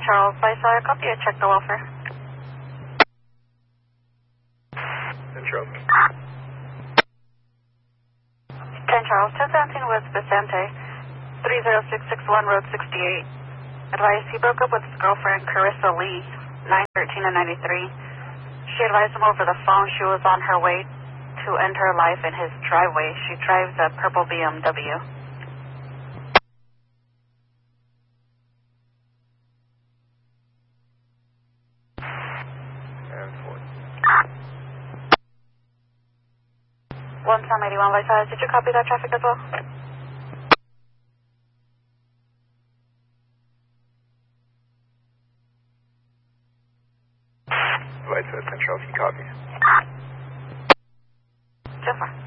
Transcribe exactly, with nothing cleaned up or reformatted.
Charles, Vice, I copy you. Check the welfare. ten Charles. ten Charles, ten seventeen West Vicente, three zero six six one Road sixty-eight. Advised he broke up with his girlfriend, Carissa Lee, nine thirteen and ninety-three. She advised him over the phone she was on her way to end her life in his driveway. She drives a purple B M W. And four. one Sam eighty-one, Vice, did you copy that traffic as well? Vice, ten Charles, he copies. ten four.